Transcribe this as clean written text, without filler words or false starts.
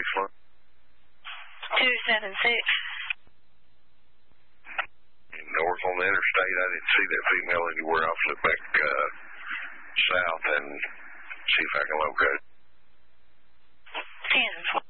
Excellent. 276. North on the interstate, I didn't see that female anywhere. I'll flip back south and see if I can locate it. 10.